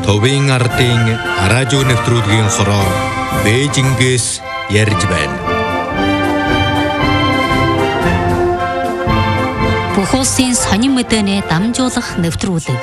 Төвийн ардын радио нэвтрүүлгийн хороор Бээжингээс ярьж байна. Бүх улсын сонин мэдээний дамжуулах нэвтрүүлэг.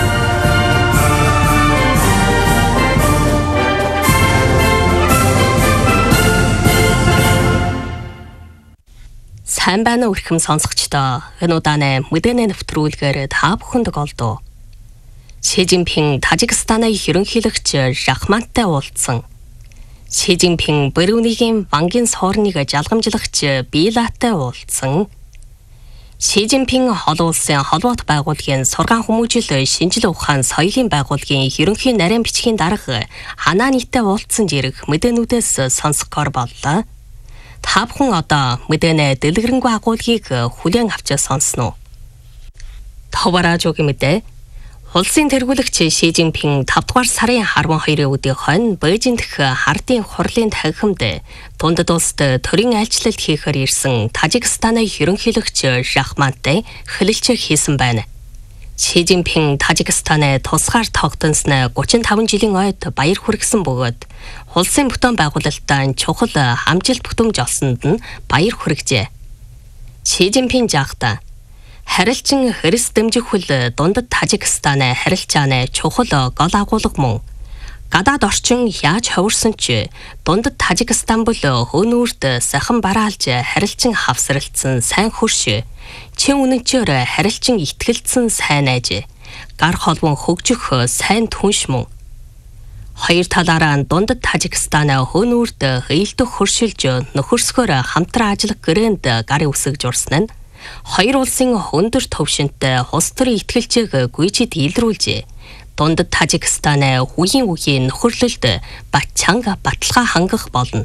Сайн байна уу эрхэм сонсогчдоо. Энэ удааны мэдээний нэвтрүүлгээр та бүхэнд голдуу. Ши Жинпин Тажикстаны ерөнхийлөгч Рахмантай уулзсан. Ши Жинпин Брунейгийн банкын соорныг жалгамжлагч Билатай уулзсан. Ши Жинпин олон улсын холбоот байгууллагын сургаан хүмүүжил шинжлэх ухаан соёлын байгууллагын ерөнхий нарийн бичгийн дарга Хананитай уулзсан зэрэг мэдээнүүдээс сонсгохоор боллоо. Та бүхэн одоо мэдээний дэлгэрэнгүй агуулгыг хүлээн авч сонсноо. Товаражуугийн мэдээ. Улсын тэргүүлэгч Ши Жинпин 5 дугаар сарын 12-ны өдрийн хойно Бээжинд дэх хардын хурлын танхимд дундад улсад төрийн айлчлалт хийхээр ирсэн Тажикстаны ерөнхийлөгч Рахмантай хэлэлцээ хийсэн байна. Ши Жинпин Тажикстаны тусгаар тогтносон 35 жилийн ойд баяр хүргэсэн бөгөөд улсын бүтээн байгуулалтаа чухал амжилт бүтэмж олсонд нь баяр хүргэжээ. Ши Жинпин жаахта харилцан хэрэс дэмжихүүл дундад Тажикстаны харилцааны чухал гол агуулга мөн. Гадаад орчин яаж ховирсон ч дундад Тажикстан бол хөөнүүрт сахан бараалж харилцан хавсралцсан сайн хөрш, чин үнэнчээр харилцан итгэлцсэн сайн айж, гар холбон хөгжих сайн түнш мөн. Хоёр талаараа дундад Тажикстаны хөөнүүрт хээлдөх хөршилж нөхөрсгөөр хамтран ажиллах гэрээнд гарын үсэг журсан нь хоёр улсын өндөр төвшөнтэй улс төрийн итгэлжийг гүйцэд илрүүлжээ. Дундад Тажикстаны үеийн нөхөрлөлд бат чанга баталгаа хангах болно.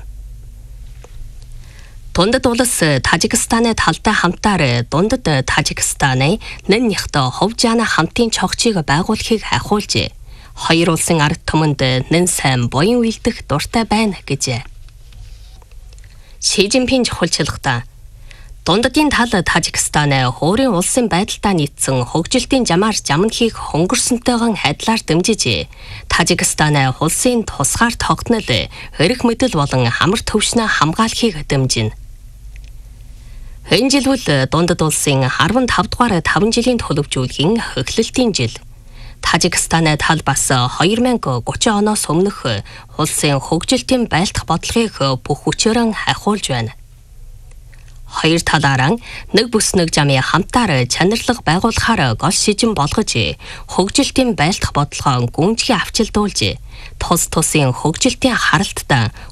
Дундад улс Тажикстаны талтай хамтаар дундад Тажикстаны нэн нягта ховжаана хамтын чогчийг байгуулахыг ахиулжээ. Хоёр улсын ард түмэнд нэн сайн буян үйлдэх дуртай байна гэжээ. Ши Жинпин чухалчилгахдаа дундадын тал Тажикстаны хөөрийн улсын байдалтай нийцсэн хөгжилтийн жамаар жамнахыг хөнгөрсөнтэйгэн хайдлаар дэмжижээ. Тажикстаны улсын тусгаар тогтнол эрх мэдэл болон амар төвшнөө хамгаалахыг дэмжинэ. Энэ жил бол дундад улсын 15 дугаар 5 жилийн төлөвжүүлгийн эхлэлтийн жил. Тажикстаны тал бас 2030 оноос өмнөх улсын хөгжилтийн байлдах бодлогыг бүх хүчээр ахиулж байна. Хоёр талаараа нэг бүс нэг жамын хамтаар чанарлаг байгуулахаар гол шижин болгож хөгжилтийн байлдах бодлогоо гүнзгий авчилдуулж тус тусын хөгжилтийн харалтад